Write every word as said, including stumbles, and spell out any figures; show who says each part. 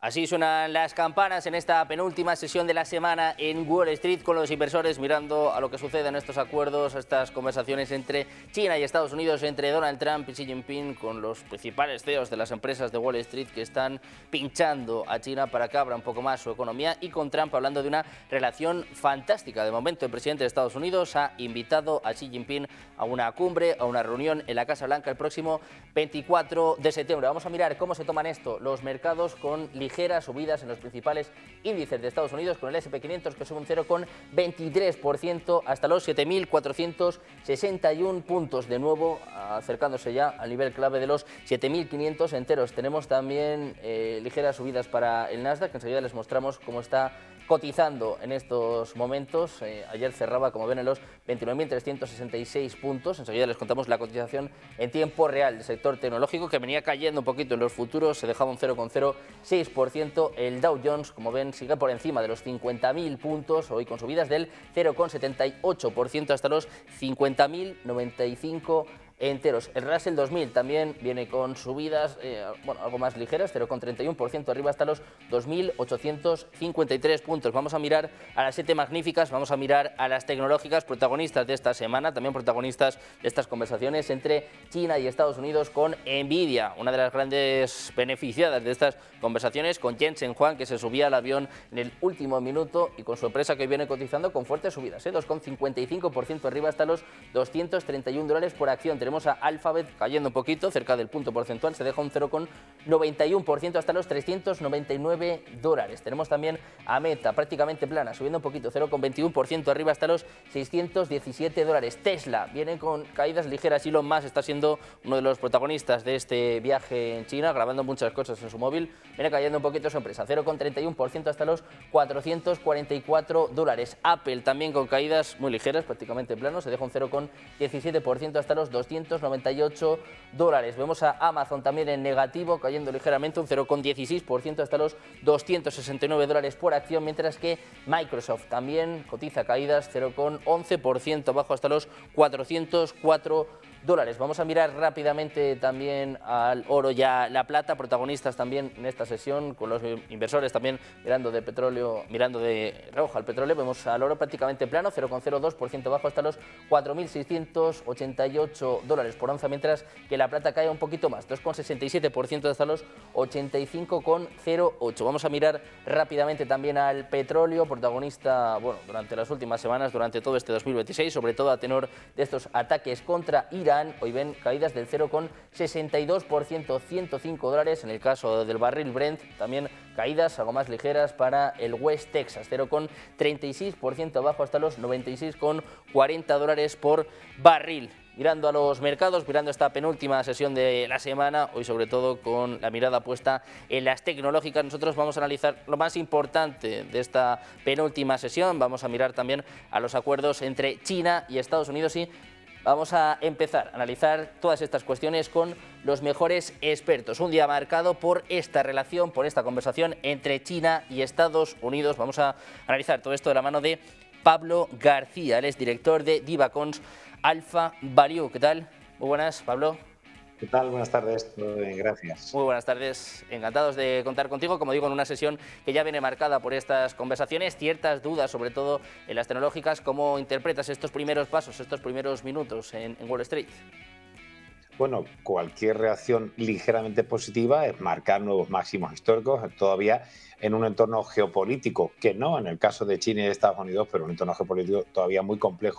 Speaker 1: Así suenan las campanas en esta penúltima sesión de la semana en Wall Street, con los inversores mirando a lo que sucede en estos acuerdos, estas conversaciones entre China y Estados Unidos, entre Donald Trump y Xi Jinping, con los principales C E Os de las empresas de Wall Street que están pinchando a China para que abra un poco más su economía, y con Trump hablando de una relación fantástica. De momento, el presidente de Estados Unidos ha invitado a Xi Jinping a una cumbre, a una reunión en la Casa Blanca el próximo veinticuatro de septiembre. Vamos a mirar cómo se toman esto los mercados, con ligeras subidas en los principales índices de Estados Unidos, con el ese and pe quinientos que sube un cero coma veintitrés por ciento hasta los siete mil cuatrocientos sesenta y uno puntos, de nuevo acercándose ya al nivel clave de los siete mil quinientos enteros. Tenemos también eh, ligeras subidas para el Nasdaq, que enseguida les mostramos cómo está cotizando en estos momentos. Eh, ayer cerraba, como ven, en los veintinueve mil trescientos sesenta y seis puntos. Enseguida les contamos la cotización en tiempo real del sector tecnológico, que venía cayendo un poquito en los futuros, se dejaba un cero coma cero seis por ciento. El Dow Jones, como ven, sigue por encima de los cincuenta mil puntos, hoy con subidas del cero coma setenta y ocho por ciento hasta los cincuenta mil noventa y cinco enteros. El Russell dos mil también viene con subidas, eh, bueno, algo más ligeras, cero coma treinta y uno por ciento arriba hasta los dos mil ochocientos cincuenta y tres puntos. Vamos a mirar a las siete magníficas, vamos a mirar a las tecnológicas, protagonistas de esta semana, también protagonistas de estas conversaciones entre China y Estados Unidos, con Nvidia, una de las grandes beneficiadas de estas conversaciones, con Jensen Huang, que se subía al avión en el último minuto, y con su empresa que viene cotizando con fuertes subidas, ¿eh? dos coma cincuenta y cinco por ciento arriba hasta los doscientos treinta y uno dólares por acción. Tenemos a Alphabet cayendo un poquito, cerca del punto porcentual, se deja un cero coma noventa y uno por ciento hasta los trescientos noventa y nueve dólares. Tenemos también a Meta, prácticamente plana, subiendo un poquito, cero coma veintiuno por ciento arriba hasta los seiscientos diecisiete dólares. Tesla viene con caídas ligeras. Elon Musk está siendo uno de los protagonistas de este viaje en China, grabando muchas cosas en su móvil. Viene cayendo un poquito su empresa, cero coma treinta y uno por ciento hasta los cuatrocientos cuarenta y cuatro dólares. Apple también con caídas muy ligeras, prácticamente plano, se deja un cero coma diecisiete por ciento hasta los doscientos noventa y ocho dólares. Vemos a Amazon también en negativo, cayendo ligeramente un cero coma dieciséis por ciento hasta los doscientos sesenta y nueve dólares por acción, mientras que Microsoft también cotiza caídas, cero coma once por ciento bajo hasta los cuatrocientos cuatro dólares. Vamos a mirar rápidamente también al oro y a la plata, protagonistas también en esta sesión, con los inversores también mirando de petróleo, mirando de reojo al petróleo. Vemos al oro prácticamente plano, cero coma cero dos por ciento bajo hasta los cuatro mil seiscientos ochenta y ocho dólares por onza, mientras que la plata cae un poquito más, dos coma sesenta y siete por ciento hasta los ochenta y cinco coma cero ocho. Vamos a mirar rápidamente también al petróleo, protagonista, bueno, durante las últimas semanas, durante todo este dos mil veintiséis, sobre todo a tenor de estos ataques contra Irán. Hoy ven caídas del cero coma sesenta y dos por ciento, ciento cinco dólares. En el caso del barril Brent, también caídas algo más ligeras para el West Texas, cero coma treinta y seis por ciento abajo hasta los noventa y seis coma cuarenta dólares por barril. Mirando a los mercados, mirando esta penúltima sesión de la semana, hoy sobre todo con la mirada puesta en las tecnológicas, nosotros vamos a analizar lo más importante de esta penúltima sesión. Vamos a mirar también a los acuerdos entre China y Estados Unidos, y vamos a empezar a analizar todas estas cuestiones con los mejores expertos. Un día marcado por esta relación, por esta conversación entre China y Estados Unidos. Vamos a analizar todo esto de la mano de Pablo García, él es director de Divacons Alpha Value. ¿Qué tal? Muy buenas, Pablo.
Speaker 2: ¿Qué tal? Buenas tardes, todo bien, gracias.
Speaker 1: Muy buenas tardes, encantados de contar contigo, como digo, en una sesión que ya viene marcada por estas conversaciones, ciertas dudas, sobre todo en las tecnológicas. ¿Cómo interpretas estos primeros pasos, estos primeros minutos en, en Wall Street?
Speaker 2: Bueno, cualquier reacción ligeramente positiva es marcar nuevos máximos históricos, todavía en un entorno geopolítico, que no en el caso de China y Estados Unidos, pero un entorno geopolítico todavía muy complejo